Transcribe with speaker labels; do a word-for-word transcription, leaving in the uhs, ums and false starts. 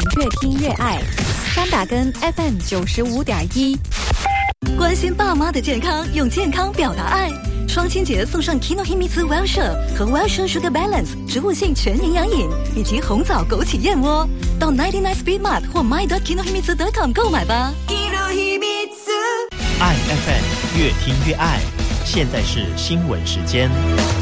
Speaker 1: 越听越爱。三打根 F M 九十五点一，
Speaker 2: 关心爸妈的健康，用健康表达爱。双亲节送上 Kinohimitsu Wellshire 和 Wellshire Sugar Balance 植物性全营养饮，以及红枣枸杞燕窝。到 九十九 Speed Mart 或 my dot kinohimitsu dot com 购买吧。
Speaker 3: 爱 F M 越听越爱。现在是新闻时间。